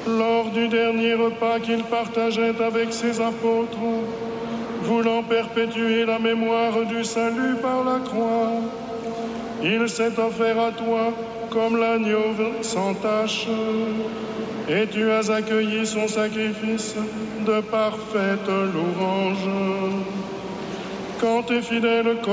Lors du dernier repas qu'il partageait avec ses apôtres, voulant perpétuer la mémoire du salut par la croix, il s'est offert à toi comme l'agneau sans tache, et tu as accueilli son sacrifice de parfaite louange. Quand tes fidèles